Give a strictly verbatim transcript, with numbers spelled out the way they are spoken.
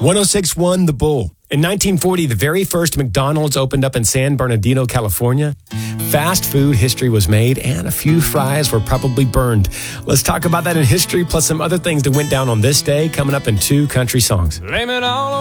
one oh six point one The Bull. In nineteen forty, the very first McDonald's opened up in San Bernardino, California. Fast food history was made, and a few fries were probably burned. Let's talk about that in history, plus some other things that went down on this day, coming up in two country songs. Blame it all